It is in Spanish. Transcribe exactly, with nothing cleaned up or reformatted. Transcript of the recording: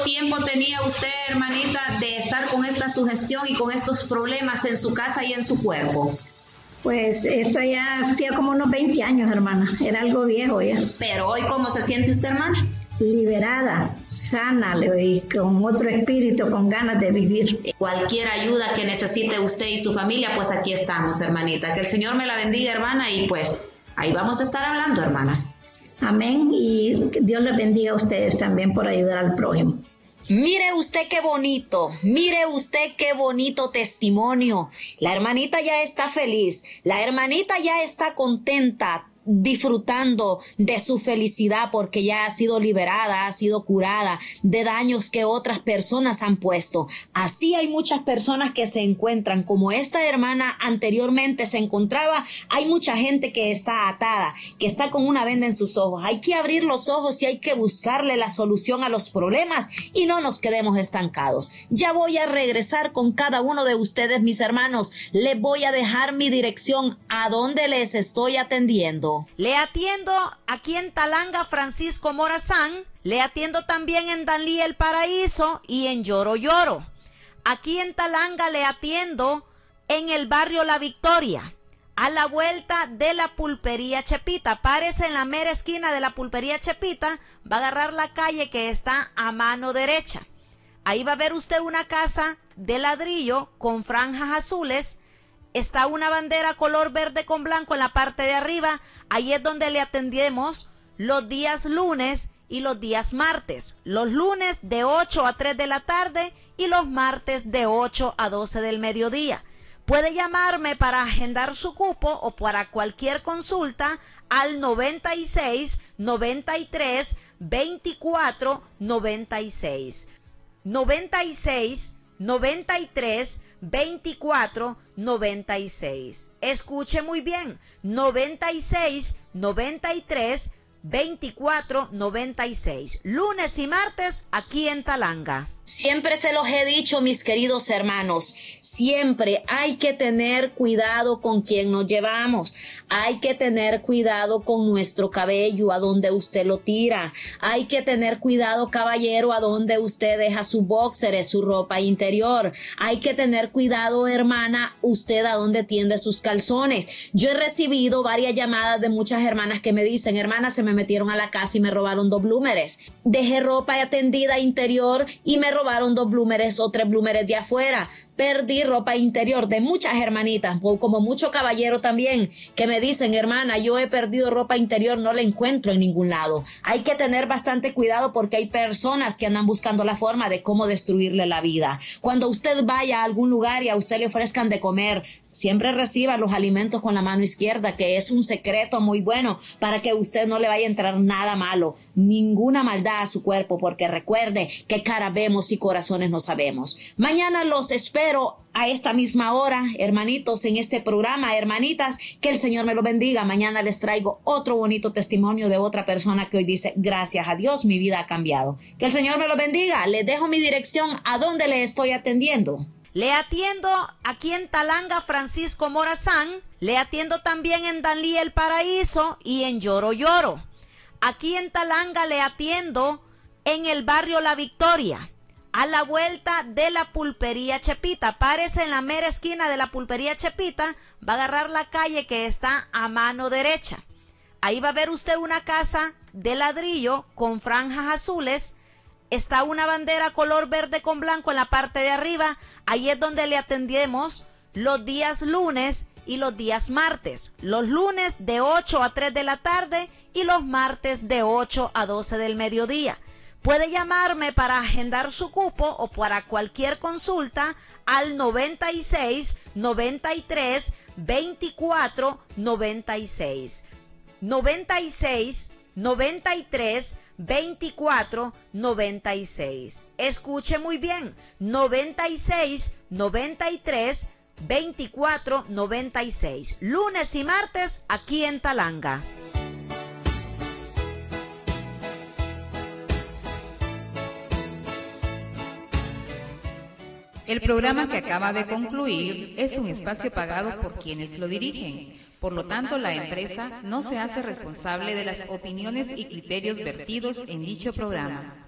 tiempo tenía usted, hermanita, de estar con esta sugestión y con estos problemas en su casa y en su cuerpo? Pues esto ya hacía como unos veinte años, hermana. Era algo viejo ya. Pero hoy, ¿cómo se siente usted, hermana? Liberada, sana y con otro espíritu, con ganas de vivir. Cualquier ayuda que necesite usted y su familia, pues aquí estamos, hermanita. Que el Señor me la bendiga, hermana, y pues ahí vamos a estar hablando, hermana. Amén, y Dios les bendiga a ustedes también por ayudar al prójimo. Mire usted qué bonito, mire usted qué bonito testimonio. La hermanita ya está feliz, la hermanita ya está contenta, disfrutando de su felicidad porque ya ha sido liberada, ha sido curada de daños que otras personas han puesto. Así hay muchas personas que se encuentran como esta hermana anteriormente se encontraba. Hay mucha gente que está atada, que está con una venda en sus ojos. Hay que abrir los ojos y hay que buscarle la solución a los problemas y no nos quedemos estancados. Ya voy a regresar con cada uno de ustedes, mis hermanos. Les voy a dejar mi dirección a donde les estoy atendiendo. Le atiendo aquí en Talanga, Francisco Morazán. Le atiendo también en Danlí, El Paraíso y en Lloro Lloro. Aquí en Talanga le atiendo en el barrio La Victoria, a la vuelta de la pulpería Chepita. Párese en la mera esquina de la pulpería Chepita, va a agarrar la calle que está a mano derecha. Ahí va a ver usted una casa de ladrillo con franjas azules. Está una bandera color verde con blanco en la parte de arriba. Ahí es donde le atendemos los días lunes y los días martes. Los lunes de ocho a tres de la tarde y los martes de ocho a doce del mediodía. Puede llamarme para agendar su cupo o para cualquier consulta al noventa y seis, noventa y tres, veinticuatro, noventa y seis. noventa y seis, noventa y tres, veinticuatro, noventa y seis. Escuche muy bien, noventa y seis, noventa y tres, veinticuatro, noventa y seis. Lunes y martes aquí en Talanga. Siempre se los he dicho, mis queridos hermanos, siempre hay que tener cuidado con quien nos llevamos. Hay que tener cuidado con nuestro cabello, a donde usted lo tira. Hay que tener cuidado, caballero, a donde usted deja su boxer, su ropa interior. Hay que tener cuidado, hermana, usted a donde tiende sus calzones. Yo he recibido varias llamadas de muchas hermanas que me dicen, hermana, se me metieron a la casa y me robaron dos blúmeres. Dejé ropa atendida interior y me robaron dos blúmeres o tres blúmeres de afuera. Perdí ropa interior de muchas hermanitas, como mucho caballero también, que me dicen, hermana, yo he perdido ropa interior, no la encuentro en ningún lado. Hay que tener bastante cuidado porque hay personas que andan buscando la forma de cómo destruirle la vida. Cuando usted vaya a algún lugar y a usted le ofrezcan de comer, siempre reciba los alimentos con la mano izquierda, que es un secreto muy bueno para que usted no le vaya a entrar nada malo, ninguna maldad a su cuerpo, porque recuerde que cara vemos y corazones no sabemos. Mañana los espero a esta misma hora, hermanitos, en este programa, hermanitas, que el Señor me lo bendiga. Mañana les traigo otro bonito testimonio de otra persona que hoy dice, gracias a Dios, mi vida ha cambiado. Que el Señor me lo bendiga. Les dejo mi dirección a donde le estoy atendiendo. Le atiendo aquí en Talanga, Francisco Morazán. Le atiendo también en Danlí, El Paraíso y en Lloro Lloro. Aquí en Talanga le atiendo en el barrio La Victoria, a la vuelta de la pulpería Chepita. Párese en la mera esquina de la pulpería Chepita, va a agarrar la calle que está a mano derecha. Ahí va a ver usted una casa de ladrillo con franjas azules. Está una bandera color verde con blanco en la parte de arriba. Ahí es donde le atendemos los días lunes y los días martes. Los lunes de ocho a tres de la tarde y los martes de ocho a doce del mediodía. Puede llamarme para agendar su cupo o para cualquier consulta al noventa y seis, noventa y tres, veinticuatro, noventa y seis. noventa y seis, noventa y tres, veinticuatro, noventa y seis. Escuche muy bien, noventa y seis, noventa y tres, veinticuatro, noventa y seis. Lunes y martes aquí en Talanga. El programa que acaba de concluir es un espacio pagado por quienes lo dirigen. Por lo tanto, la empresa no se hace responsable de las opiniones y criterios vertidos en dicho programa.